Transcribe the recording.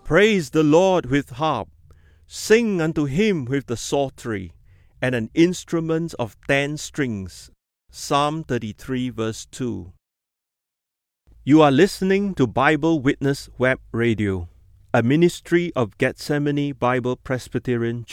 Praise the Lord with harp. Sing unto him with the psaltery, and an instrument of 10 strings. Psalm 33 verse 2. You are listening to Bible Witness Web Radio, a ministry of Gethsemane Bible Presbyterian